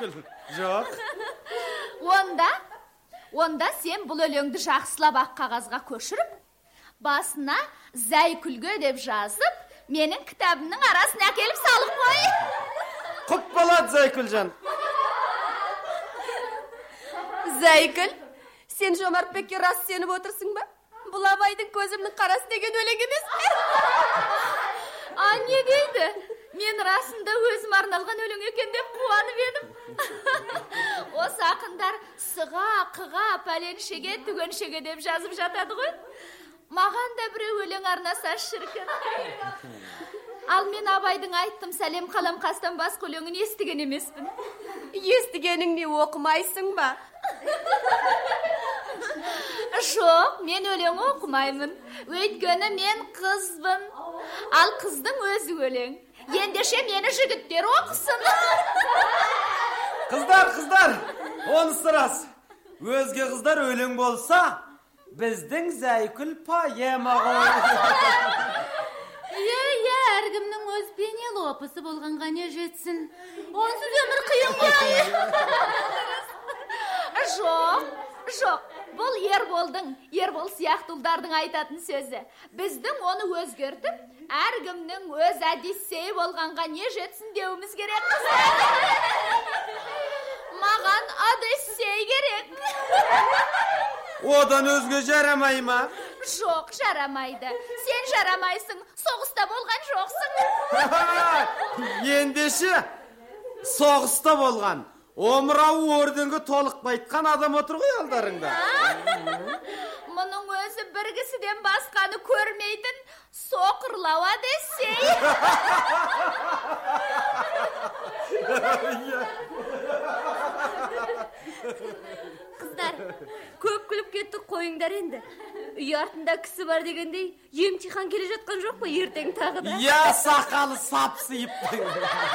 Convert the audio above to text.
Зайкүл. Жоқ. Онда сен бұл өлеңді жақсылап ақ қағазға көшіріп, басына Зайкүлге деп жазып, менің кітабымның арасына әкеліп салып қой. Құп болады, Зайкүлжан. Зайкүл, сен Жомартбекке рас сеніп отырсың ба? Бұл Абайдың көзімнің қарасы деген өлең емес пе? Не дейді? Мен расында өзім арналған өлең екен деп қуанып едім. Осы ақындар сыға, қыға, пәленшеге, түгеншеге деп жазып жатады ғой. Маған да біреу өлең арнаса шіркін. Ал мен Абайдың айттым сәлем қалам қастан басқа өлеңін естіген емеспін. Естігенің не, оқымайсың ба? Жоқ, мен өлең оқымаймын. Өйткені мен қызбын. Ал қыздың өзі өлең. Ендеше мені жігіттер оқысын. Қыздар, онысы рас. Өзге қыздар өлең болса, біздің Зайкүл поэма ғой. Әркімнің өз Пенелопасы болғанға не жетсін? Онсыз өмір қиын ғой. Жоқ, бұл Ербол сияқты ұлдардың айтатын сөзі. Біздің оны өзгертіп, әркімнің өз Одиссей болғанға не жетсін деуіміз керек. Маған Одиссей керек. Одан өзге жарамай ма? Жоқ, жарамайды. Сен жарамайсың, соғыста болған жоқсың. Ендеше, соғыста болған. Омырау орденге толық байтқан адам отыр ғой алдарыңда. Мұның өзі бір кісіден басқаны көрмейтін соқырлау Одиссей. Қыздар, көп күліп кетті, қойыңдар енді. Үй артында кісі бар дегендей, емтихан келе жатқан жоқ па ертең тағы да? Я сақалы сапсыйып.